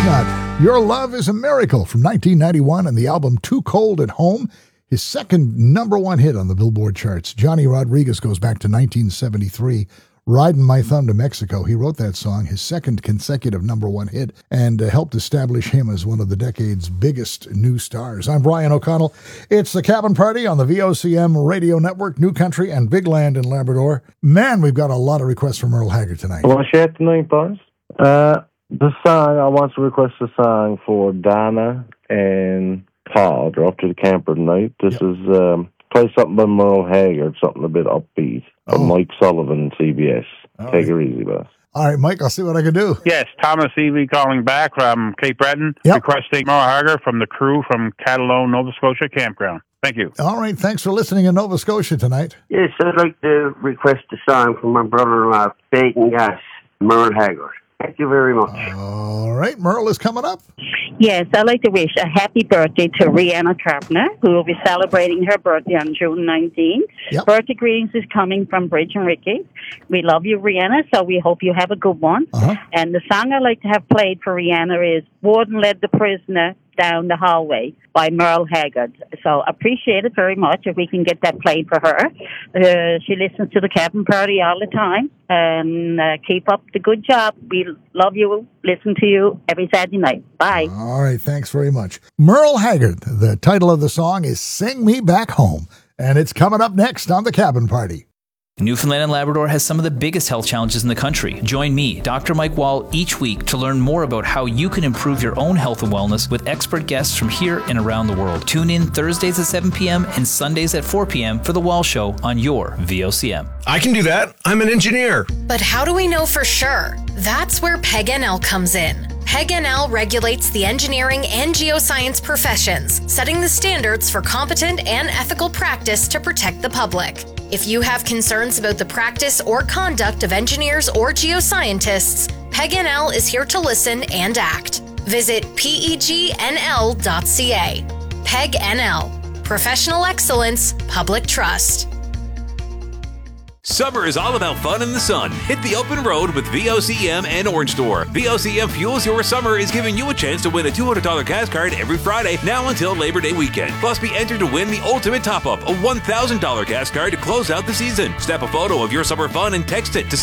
not? Your Love is a Miracle from 1991 and the album Too Cold at Home, his second number one hit on the Billboard charts. Johnny Rodriguez goes back to 1973. Riding My Thumb to Mexico. He wrote that song, his second consecutive number one hit, and helped establish him as one of the decade's biggest new stars. I'm Brian O'Connell. It's the Cabin Party on the VOCM Radio Network, New Country and Big Land in Labrador. Man, we've got a lot of requests from Merle Haggard tonight. I want to share tonight, boys. The song, I want to request a song for Donna and Paul. They're up to the camper tonight. This is... play something by Merle Haggard, something a bit upbeat. Mike Sullivan, CBS. Take her easy, boss. All right, Mike, I'll see what I can do. Yes, Thomas Evie calling back from Cape Breton, requesting Merle Haggard from the crew from Catalone, Nova Scotia Campground. Thank you. All right, thanks for listening in Nova Scotia tonight. Yes, I'd like to request a song from my brother-in-law, Peyton Gass, Merle Haggard. Thank you very much. All right, Merle is coming up. Yes, I'd like to wish a happy birthday to Rihanna Carpenter, who will be celebrating her birthday on June 19th. Yep. Birthday greetings is coming from Bridge and Ricky. We love you, Rihanna, so we hope you have a good one. And the song I'd like to have played for Rihanna is Warden Led the Prisoner Down the Hallway by Merle Haggard. So appreciate it very much if we can get that played for her. She listens to the Cabin Party all the time. And keep up the good job. We love you. Listen to you every Saturday night. Bye. All right, thanks very much. Merle Haggard, the title of the song is Sing Me Back Home. And it's coming up next on the Cabin Party. Newfoundland and Labrador has some of the biggest health challenges in the country. Join me, Dr. Mike Wall, each week to learn more about how you can improve your own health and wellness with expert guests from here and around the world. Tune in Thursdays at 7 p.m. and Sundays at 4 p.m. for The Wall Show on your VOCM. I can do that. I'm an engineer. But how do we know for sure? That's where PEG-NL comes in. PEG-NL regulates the engineering and geoscience professions, setting the standards for competent and ethical practice to protect the public. If you have concerns about the practice or conduct of engineers or geoscientists, PEG-NL is here to listen and act. Visit pegnl.ca. PEG-NL. Professional excellence, public trust. Summer is all about fun in the sun. Hit the open road with VOCM and Orange Store. VOCM Fuels Your Summer is giving you a chance to win a $200 gas card every Friday now until Labor Day weekend. Plus, be entered to win the ultimate top-up, a $1,000 gas card to close out the season. Snap a photo of your summer fun and text it to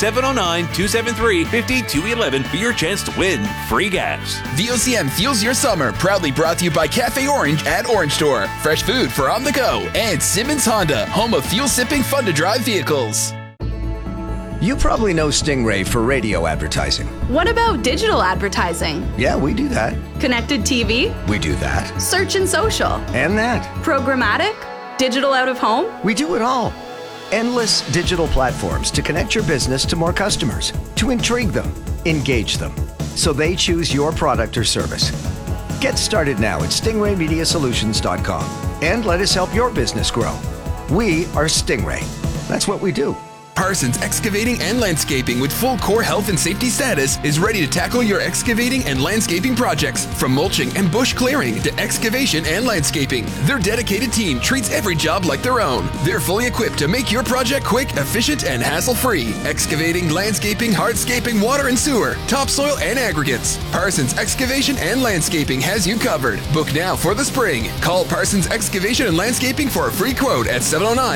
709-273-5211 for your chance to win free gas. VOCM Fuels Your Summer, proudly brought to you by Cafe Orange at Orange Store. Fresh food for on the go. And Simmons Honda, home of fuel-sipping, fun-to-drive vehicles. You probably know Stingray for radio advertising. What about digital advertising? Yeah, we do that. Connected TV? We do that. Search and social? And that. Programmatic? Digital out of home? We do it all. Endless digital platforms to connect your business to more customers, to intrigue them, engage them, so they choose your product or service. Get started now at stingraymediasolutions.com and let us help your business grow. We are Stingray. That's what we do. Parsons Excavating and Landscaping, with full core health and safety status, is ready to tackle your excavating and landscaping projects. From mulching and bush clearing to excavation and landscaping, their dedicated team treats every job like their own. They're fully equipped to make your project quick, efficient, and hassle-free. Excavating, landscaping, hardscaping, water and sewer, topsoil, and aggregates. Parsons Excavation and Landscaping has you covered. Book now for the spring. Call Parsons Excavation and Landscaping for a free quote at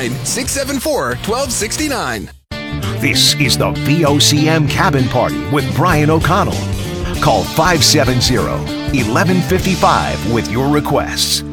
709-674-1269. This is the VOCM Cabin Party with Brian O'Connell. Call 570-1155 with your requests.